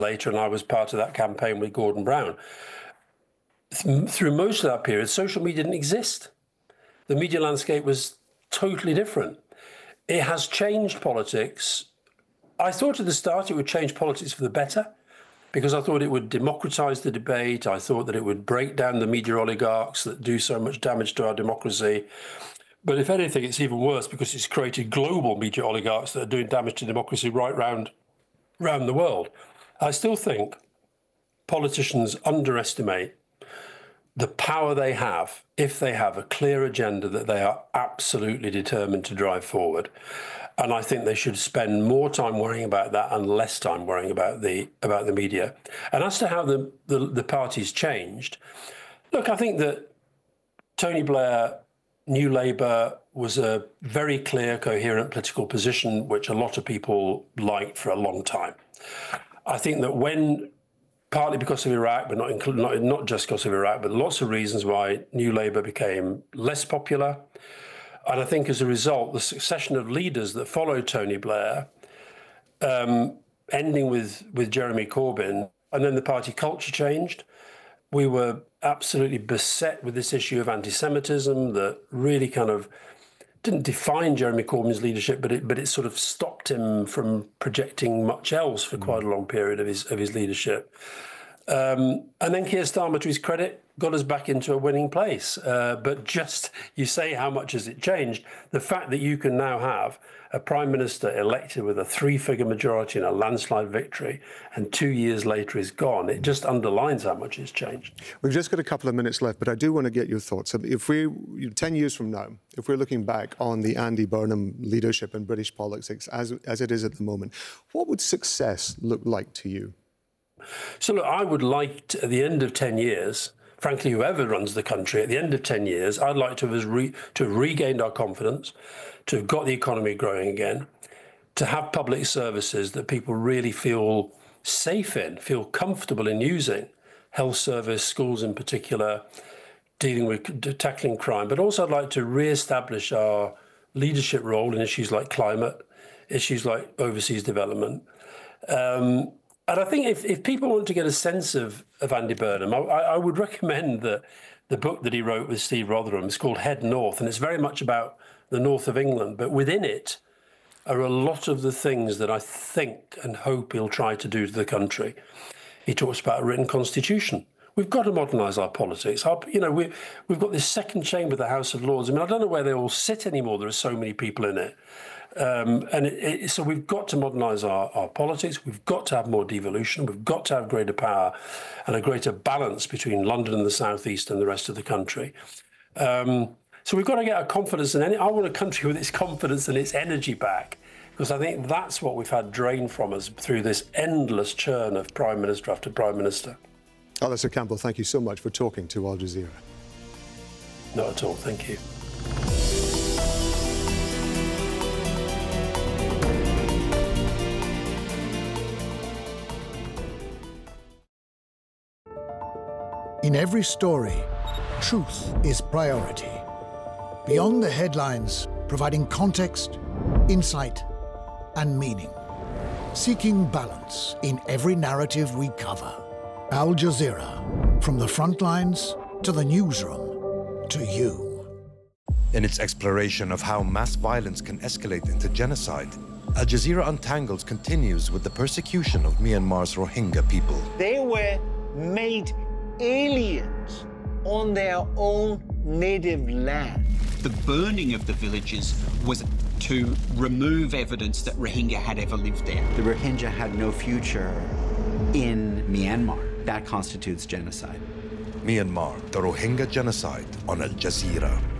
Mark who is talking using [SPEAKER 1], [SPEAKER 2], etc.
[SPEAKER 1] later, and I was part of that campaign with Gordon Brown. Through most of that period, social media didn't exist. The media landscape was totally different. It has changed politics. I thought at the start it would change politics for the better, because I thought it would democratize the debate. I thought that it would break down the media oligarchs that do so much damage to our democracy. But if anything, it's even worse because it's created global media oligarchs that are doing damage to democracy right round the world. I still think politicians underestimate the power they have if they have a clear agenda that they are absolutely determined to drive forward. And I think they should spend more time worrying about that and less time worrying about the media. And as to how the party's changed, look, I think that Tony Blair, New Labour, was a very clear, coherent political position, which a lot of people liked for a long time. I think that when, partly because of Iraq, but not just because of Iraq, but lots of reasons why New Labour became less popular. And I think as a result, the succession of leaders that followed Tony Blair, ending with Jeremy Corbyn, and then the party culture changed. We were absolutely beset with this issue of anti-Semitism that really kind of didn't define Jeremy Corbyn's leadership, but it sort of stopped him from projecting much else for quite a long period of his leadership. And then Keir Starmer, to his credit, got us back into a winning place. But just, you say, how much has it changed? The fact that you can now have a prime minister elected with a 3-figure majority and a landslide victory, and 2 years later is gone, it just underlines how much it's changed.
[SPEAKER 2] We've just got a couple of minutes left, but I do want to get your thoughts. If 10 years from now, if we're looking back on the Andy Burnham leadership in British politics as it is at the moment, what would success look like to you?
[SPEAKER 1] So look, I would like to, at the end of 10 years, frankly, whoever runs the country, at the end of 10 years, I'd like to have regained our confidence, to have got the economy growing again, to have public services that people really feel safe in, feel comfortable in using, health service, schools in particular, dealing with tackling crime. But also I'd like to re-establish our leadership role in issues like climate, issues like overseas development. And I think if people want to get a sense of Andy Burnham, I would recommend the book that he wrote with Steve Rotherham. It's called Head North, and it's very much about the north of England. But within it are a lot of the things that I think and hope he'll try to do to the country. He talks about a written constitution. We've got to modernise our politics. We've got this second chamber, the House of Lords. I mean, I don't know where they all sit anymore. There are so many people in it. So we've got to modernise our politics. We've got to have more devolution. We've got to have greater power and a greater balance between London and the South East and the rest of the country. So we've got to get our confidence in I want a country with its confidence and its energy back, because I think that's what we've had drained from us through this endless churn of Prime Minister after Prime Minister.
[SPEAKER 2] Alastair Campbell, thank you so much for talking to Al Jazeera.
[SPEAKER 1] Not at all, thank you.
[SPEAKER 3] In every story, truth is priority. Beyond the headlines, providing context, insight, and meaning. Seeking balance in every narrative we cover. Al Jazeera, from the front lines to the newsroom, to you.
[SPEAKER 4] In its exploration of how mass violence can escalate into genocide, Al Jazeera Untangles continues with the persecution of Myanmar's Rohingya people.
[SPEAKER 5] They were made aliens on their own native land.
[SPEAKER 6] The burning of the villages was to remove evidence that Rohingya had ever lived there.
[SPEAKER 7] The Rohingya had no future in Myanmar. That constitutes genocide.
[SPEAKER 4] Myanmar, the Rohingya genocide on Al Jazeera.